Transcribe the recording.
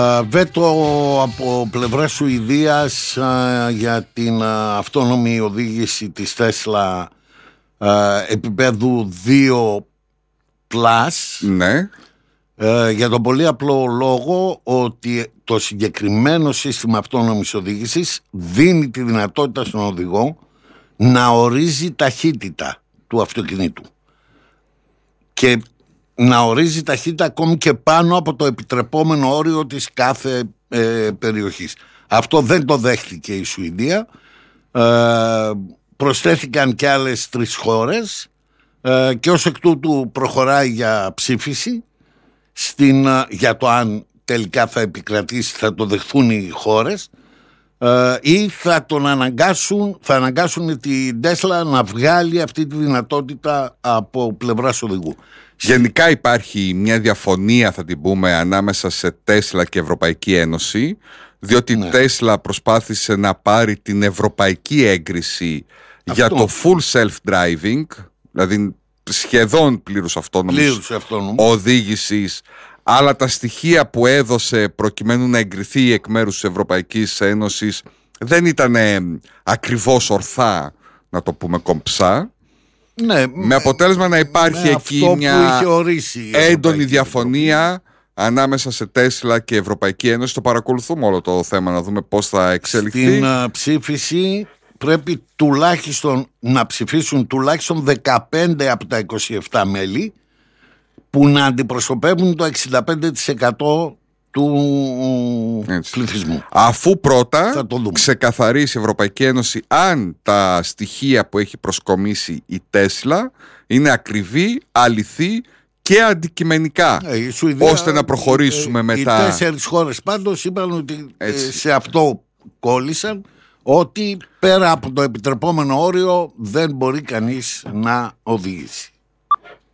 Βέτο από πλευρά Σουηδίας για την αυτόνομη οδήγηση της Τέσλα επίπεδου 2+. Ναι. Για τον πολύ απλό λόγο ότι το συγκεκριμένο σύστημα αυτόνομης οδήγησης δίνει τη δυνατότητα στον οδηγό να ορίζει ταχύτητα του αυτοκινήτου και να ορίζει ταχύτητα ακόμη και πάνω από το επιτρεπόμενο όριο της κάθε περιοχής. Αυτό δεν το δέχτηκε η Σουηδία. Προσθέθηκαν και άλλες 3 χώρες και ως εκ τούτου προχωράει για ψήφιση για το αν τελικά θα επικρατήσει, θα το δεχθούν οι χώρες ή θα αναγκάσουν την Τέσλα να βγάλει αυτή τη δυνατότητα από πλευράς οδηγού. Γενικά υπάρχει μια διαφωνία, θα την πούμε, ανάμεσα σε Τέσλα και Ευρωπαϊκή Ένωση, διότι η Τέσλα προσπάθησε να πάρει την ευρωπαϊκή έγκριση για το full self-driving, δηλαδή σχεδόν πλήρους αυτόνομης οδήγησης, αλλά τα στοιχεία που έδωσε προκειμένου να εγκριθεί εκ μέρους της Ευρωπαϊκής Ένωσης δεν ήταν ακριβώς ορθά, να το πούμε κομψά. Ναι, με αποτέλεσμα να υπάρχει εκεί μια έντονη διαφωνία ανάμεσα σε Τέσλα και Ευρωπαϊκή Ένωση. Το παρακολουθούμε όλο το θέμα, να δούμε πώς θα εξελιχθεί. Στην ψήφιση πρέπει να ψηφίσουν τουλάχιστον 15 από τα 27 μέλη που να αντιπροσωπεύουν το 65% του πληθυσμού. Αφού πρώτα ξεκαθαρίσει η Ευρωπαϊκή Ένωση αν τα στοιχεία που έχει προσκομίσει η Τέσλα είναι ακριβή, αληθή και αντικειμενικά, ώστε να προχωρήσουμε μετά. Οι 4 χώρες πάντως είπαν ότι σε αυτό κόλλησαν, ότι πέρα από το επιτρεπόμενο όριο δεν μπορεί κανείς να οδηγήσει.